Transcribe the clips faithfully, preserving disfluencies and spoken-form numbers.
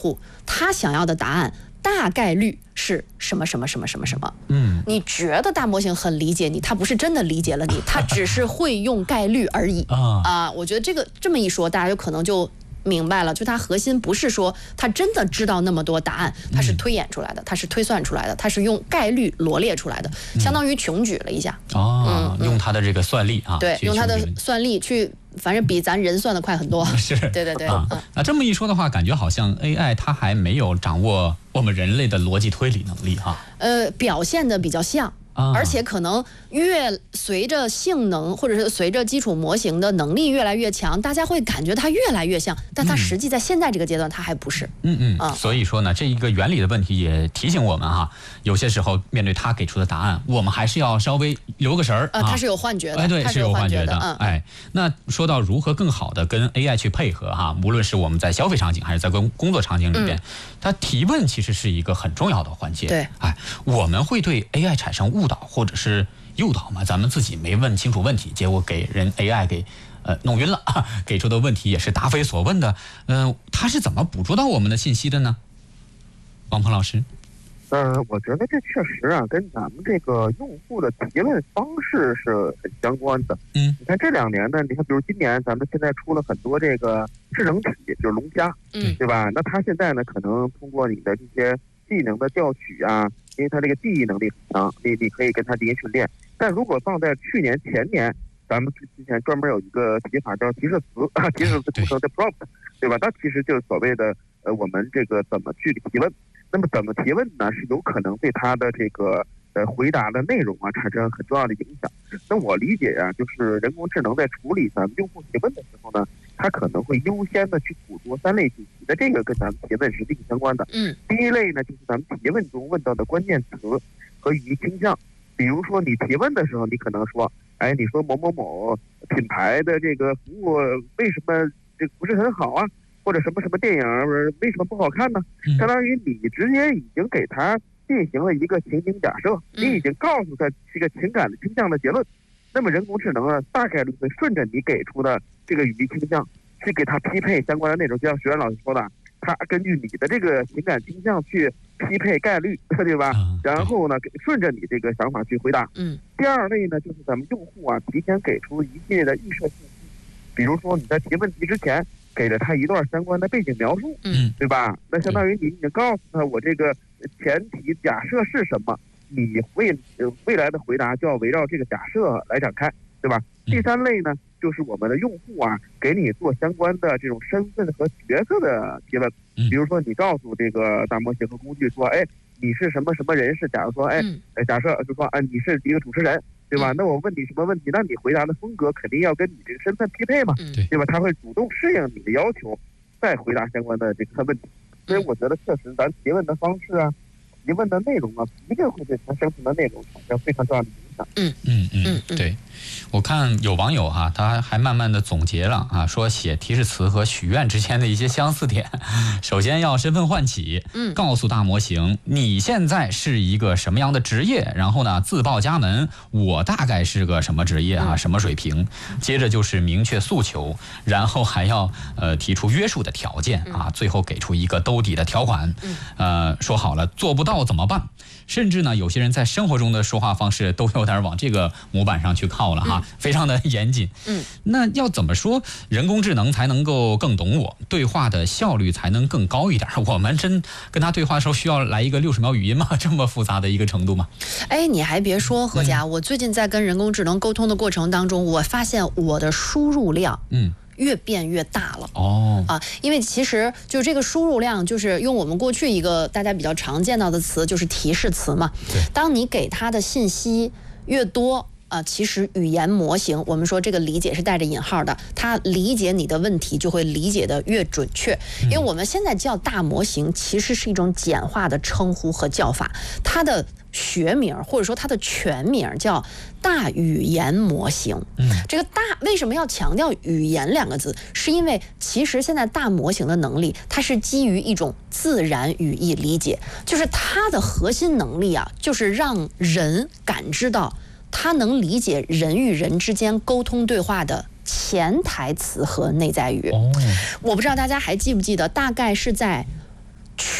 户，他想要的答案大概率是什么什么什么什么什么。 嗯， 你觉得大模型很理解你，它不是真的理解了你，它只是会用概率而已啊、呃。我觉得这个这么一说，大家有可能就明白了，就它核心不是说它真的知道那么多答案，它是推演出来的，它是推算出来的，它是用概率罗列出来的，相当于穷举了一下。 哦，嗯、用它的这个算力啊， 对，用它的算力去。反正比咱人算的快很多， 是， 对对对啊。那这么一说的话，感觉好像 A I 它还没有掌握我们人类的逻辑推理能力哈。 呃，表现的比较像。 啊、 而且可能越随着性能或者是随着基础模型的能力越来越强，大家会感觉它越来越像，但它实际在现在这个阶段它还不是。 嗯嗯。啊、所以说呢，这一个原理的问题也提醒我们哈，有些时候面对他给出的答案，我们还是要稍微留个神儿。 呃，它是有幻觉的。 哎，对， 它是有幻觉的。嗯。 哎，那说到如何更好的跟 A I 去配合哈，无论是我们在消费场景还是在工工作场景里边，嗯、它提问其实是一个很重要的环节。 对。 哎，我们会对 A I 产生误导或者是诱导嘛，咱们自己没问清楚问题，结果给人 A I 给呃弄晕了，给出的问题也是答非所问的。嗯、呃，他是怎么捕捉到我们的信息的呢？王鹏老师。 呃，我觉得这确实啊，跟咱们这个用户的提问方式是很相关的。 嗯， 你看这两年呢，你看，比如今年咱们现在出了很多这个智能体，就是龙虾， 嗯， 对吧？那它现在呢，可能通过你的这些技能的调取啊，因为它这个记忆能力很强，你你可以跟它进行训练。但如果放在去年前年，咱们之前专门有一个提法叫提示词啊，提示词组成的 prompt， 对吧？它其实就是所谓的呃，我们这个怎么去提问。那么怎么提问呢？是有可能对它的这个呃回答的内容啊产生很重要的影响。那我理解啊，就是人工智能在处理咱们用户提问的时候呢，它可能会优先的去捕捉三类信息。那这个跟咱们提问是密切相关的。 嗯， 第一类呢，就是咱们提问中问到的关键词和语义倾向。比如说你提问的时候，你可能说，哎，你说某某某品牌的这个服务为什么这不是很好啊？或者什么什么电影为什么不好看呢？相当于你直接已经给他进行了一个情景假设，你已经告诉他这个情感的倾向的结论。那么人工智能啊，大概率会顺着你给出的这个语义倾向去给他匹配相关的内容。就像学员老师说的，他根据你的这个情感倾向去匹配概率，对吧？然后呢，顺着你这个想法去回答。 嗯。 第二类呢，就是咱们用户啊提前给出一系列的预设信息，比如说你在提问题之前。给了他一段相关的背景描述， 嗯， 对吧？那相当于你已经告诉他我这个前提假设是什么，你未未来的回答就要围绕这个假设来展开，对吧？第三类呢，就是我们的用户啊，给你做相关的这种身份和角色的提问，比如说你告诉这个大模型和工具说，哎，你是什么什么人士？假如说，哎，假设就说，啊，你是一个主持人。对吧？那我问你什么问题？那你回答的风格肯定要跟你这个身份匹配嘛，对吧？他会主动适应你的要求，再回答相关的这个问题。所以我觉得，确实咱提问的方式啊，提问的内容啊，一定会对他生成的内容产生非常重要的影响。 嗯嗯嗯，对。我看有网友哈，他还慢慢的总结了啊，说写提示词和许愿之间的一些相似点。首先要身份唤起，嗯，告诉大模型你现在是一个什么样的职业，然后呢自报家门，我大概是个什么职业啊，什么水平。接着就是明确诉求，然后还要呃提出约束的条件啊，最后给出一个兜底的条款。呃，说好了做不到怎么办？甚至呢，有些人在生活中的说话方式都有点往这个模板上去靠了哈，嗯、非常的严谨。 嗯， 那要怎么说人工智能才能够更懂我，对话的效率才能更高一点？我们真跟他对话的时候需要来一个六十秒语音吗？这么复杂的一个程度吗？ 哎，你还别说，何佳，嗯、我最近在跟人工智能沟通的过程当中，我发现我的输入量，嗯。越变越大了哦啊，因为其实就这个输入量，就是用我们过去一个大家比较常见到的词，就是提示词嘛。 对， 当你给它的信息越多啊，其实语言模型，我们说这个理解是带着引号的，它理解你的问题就会理解的越准确。因为我们现在叫大模型，其实是一种简化的称呼和叫法，它的学名或者说它的全名叫大语言模型。 嗯， 这个大为什么要强调语言两个字？是因为其实现在大模型的能力，它是基于一种自然语义理解，就是它的核心能力啊，就是让人感知到它能理解人与人之间沟通对话的潜台词和内在语。 哦， 我不知道大家还记不记得，大概是在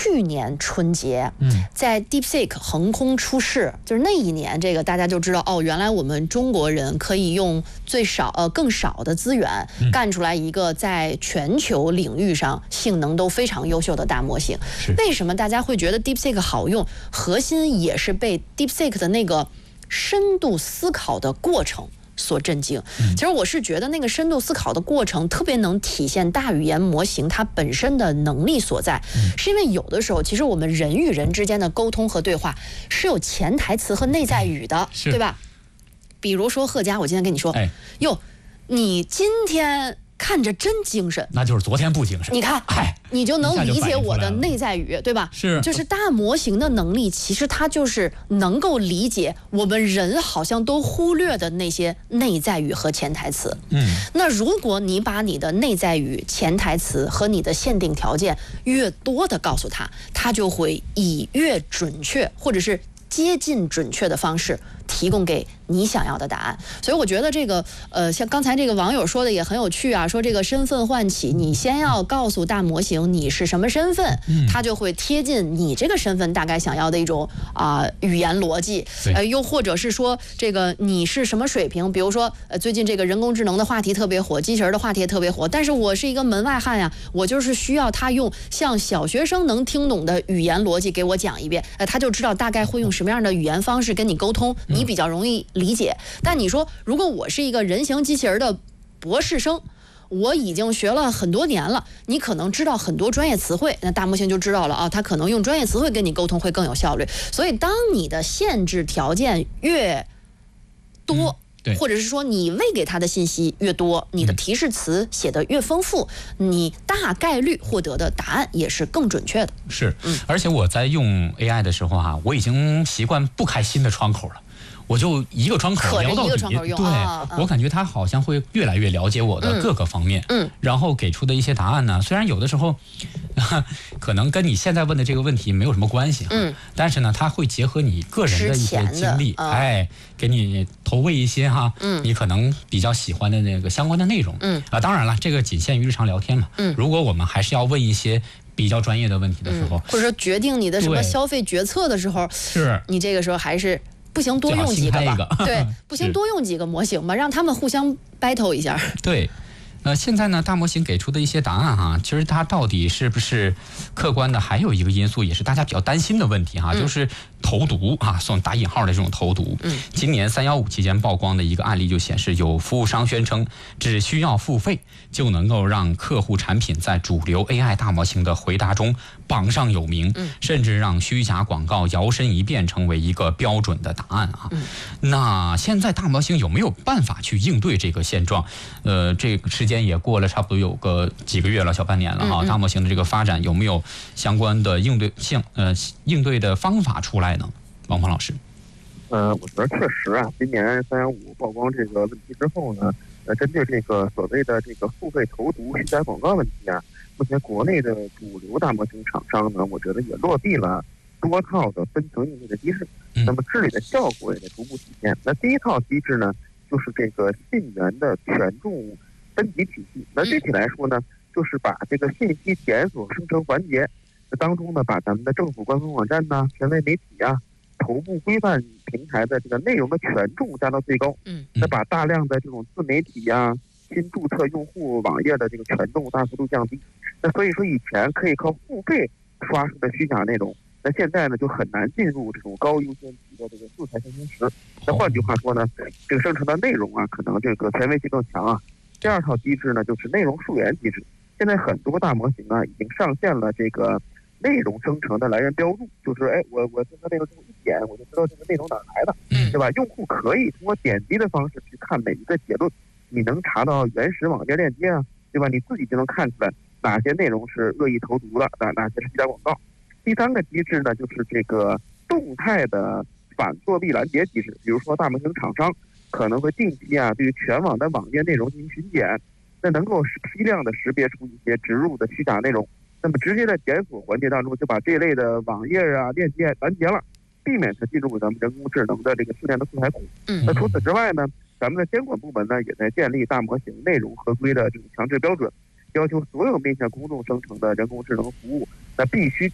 去年春节， 嗯， 在 DeepSeek 横空出世，就是那一年，这个大家就知道哦，原来我们中国人可以用最少呃更少的资源干出来一个在全球领域上性能都非常优秀的大模型。为什么大家会觉得 DeepSeek 好用？核心也是被 DeepSeek 的那个深度思考的过程所震惊。其实我是觉得那个深度思考的过程特别能体现大语言模型它本身的能力所在，是因为有的时候其实我们人与人之间的沟通和对话是有潜台词和内在语的，对吧？比如说贺佳，我今天跟你说，哎，哟，你今天看着真精神， 那就是昨天不精神。 你看，哎，你就能理解我的内在语，对吧？ 是， 就是大模型的能力，其实它就是能够理解我们人好像都忽略的那些内在语和潜台词。嗯，那如果你把你的内在语、潜台词和你的限定条件越多的告诉他，他就会以越准确或者是接近准确的方式提供给你想要的答案。所以我觉得这个呃，像刚才这个网友说的也很有趣啊，说这个身份唤起，你先要告诉大模型你是什么身份，它就会贴近你这个身份大概想要的一种啊、呃、语言逻辑。呃，又或者是说这个你是什么水平，比如说呃最近这个人工智能的话题特别火，机器人的话题也特别火，但是我是一个门外汉呀，我就是需要他用像小学生能听懂的语言逻辑给我讲一遍，呃，他就知道大概会用什么样的语言方式跟你沟通，你比较容易理解。但你说，如果我是一个人形机器人的博士生，我已经学了很多年了，你可能知道很多专业词汇，那大模型就知道了啊，他可能用专业词汇跟你沟通会更有效率。所以，当你的限制条件越多，嗯，或者是说你喂给他的信息越多，你的提示词写得越丰富，你大概率获得的答案也是更准确的。 是，嗯，而且我在用 A I 的时候哈、啊，我已经习惯不开新的窗口了。我就一个窗口聊到底，对、啊、我感觉他好像会越来越了解我的各个方面，嗯，然后给出的一些答案呢，虽然有的时候可能跟你现在问的这个问题没有什么关系，嗯，但是呢，他会结合你个人的一些经历，啊、哎，给你投喂一些哈，嗯，你可能比较喜欢的那个相关的内容，嗯啊，当然了，这个仅限于日常聊天嘛，嗯，如果我们还是要问一些比较专业的问题的时候，嗯、 或者说决定你的什么消费决策的时候， 是你这个时候还是。不行，多用几个吧。 个对，不行，多用几个模型吧，让他们互相 battle 一下。 对，呃，现在呢，大模型给出的一些答案哈，其实它到底是不是客观的，还有一个因素也是大家比较担心的问题哈，嗯、就是投毒啊，算打引号的这种投毒。嗯，今年三幺五期间曝光的一个案例就显示，有服务商宣称只需要付费就能够让客户产品在主流 A I 大模型的回答中榜上有名，嗯、甚至让虚假广告摇身一变成为一个标准的答案啊。嗯、那现在大模型有没有办法去应对这个现状？呃，这个时间也过了差不多有个几个月了，小半年了哈。嗯嗯大模型的这个发展有没有相关的应对性呃应对的方法出来呢？王鹏老师。 呃，我觉得确实啊，今年三幺五曝光这个问题之后呢，呃，针对这个所谓的这个付费投毒虚假广告问题啊，目前国内的主流大模型厂商呢，我觉得也落地了多套的分层应对的机制，那么治理的效果也在逐步体现。那第一套机制呢，就是这个信源的权重分级体系。那具体来说呢，就是把这个信息检索生成环节当中呢，把咱们的政府官方网站呐、权威媒体啊、头部规范平台的这个内容的权重加到最高。嗯，那把大量的这种自媒体呀、啊、新注册用户网页的这个权重大幅度降低。那所以说，以前可以靠付费刷出的虚假内容，那现在呢就很难进入这种高优先级的这个素材生成池。那换句话说呢，这个生成的内容啊，可能这个权威性更强啊。第二套机制呢，就是内容溯源机制。现在很多大模型啊，已经上线了这个内容生成的来源标注，就是哎，我我生成内容之后一点，我就知道这个内容哪来的，对吧？用户可以通过点击的方式去看每一个结论，你能查到原始网页链接啊，对吧？你自己就能看出来哪些内容是恶意投毒的，哪哪些是虚假广告。第三个机制呢，就是这个动态的反作弊拦截机制。比如说大模型厂商可能会定期啊，对于全网的网页内容进行巡检，那能够批量的识别出一些植入的虚假内容，那么直接在检索环节当中就把这类的网页啊链接拦截了，避免它进入咱们人工智能的这个训练的素材库。嗯，那除此之外呢，咱们的监管部门呢也在建立大模型内容合规的这种强制标准，要求所有面向公众生成的人工智能服务，那必须